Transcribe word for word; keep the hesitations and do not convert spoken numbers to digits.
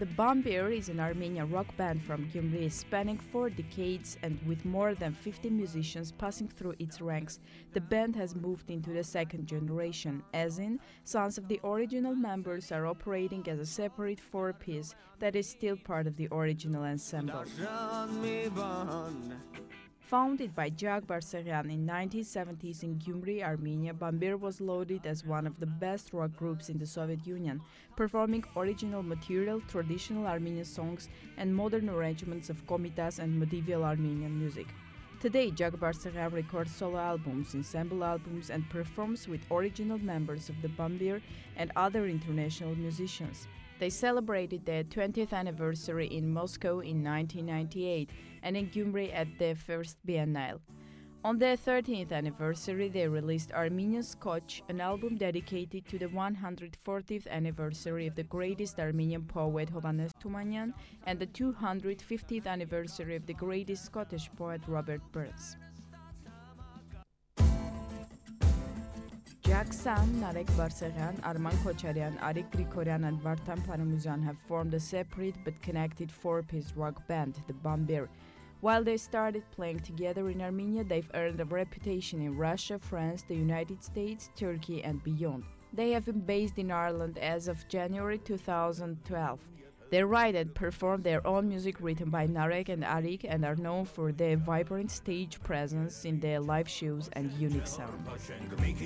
The Bambir is an Armenian rock band from Gyumri spanning four decades and with more than fifty musicians passing through its ranks. The band has moved into the second generation, as in, sons of the original members are operating as a separate four-piece that is still part of the original ensemble. Founded by Jack Barseghian in nineteen seventies in Gyumri, Armenia, Bambir was lauded as one of the best rock groups in the Soviet Union, performing original material, traditional Armenian songs, and modern arrangements of komitas and medieval Armenian music. Today, Jack Barseghian records solo albums, ensemble albums, and performs with original members of the Bambir and other international musicians. They celebrated their twentieth anniversary in Moscow in nineteen ninety-eight and in Gyumri at their first Biennale. On their thirtieth anniversary, they released Armenian Scotch, an album dedicated to the one hundred fortieth anniversary of the greatest Armenian poet Hovhannes Tumanyan and the two hundred fiftieth anniversary of the greatest Scottish poet Robert Burns. Jack San, Narek Barseghian, Arman Kocharian, Arik Grigoryan, and Vartan Panamuzyan have formed a separate but connected four-piece rock band, the Bambir. While they started playing together in Armenia, they've earned a reputation in Russia, France, the United States, Turkey, and beyond. They have been based in Ireland as of January two thousand twelve. They write and perform their own music written by Narek and Arik and are known for their vibrant stage presence in their live shows and unique sound.